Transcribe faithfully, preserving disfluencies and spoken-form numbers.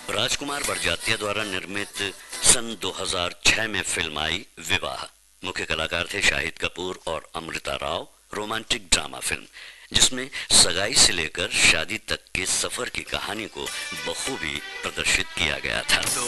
राजकुमार बड़जात्या द्वारा निर्मित सन दो हज़ार छह में फिल्म आई विवाह। मुख्य कलाकार थे शाहिद कपूर और Amrita Rao. Romantic drama film जिसमें सगाई से लेकर शादी तक के सफर की कहानी को बखूबी प्रदर्शित किया गया था।